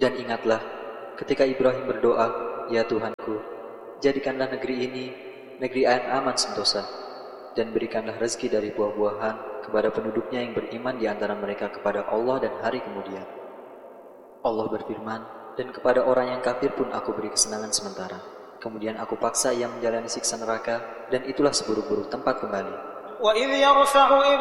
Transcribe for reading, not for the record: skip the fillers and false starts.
Dan ingatlah, ketika Ibrahim berdoa, "Ya Tuhanku, jadikanlah negeri ini negeri aman sentosa, dan berikanlah rezeki dari buah-buahan kepada penduduknya yang beriman di antara mereka kepada Allah dan hari kemudian." Allah berfirman, "Dan kepada orang yang kafir pun aku beri kesenangan sementara. Kemudian aku paksa ia menjalani siksa neraka, dan itulah seburuk-buruk tempat kembali." وَإِذْ يَرْفَعُ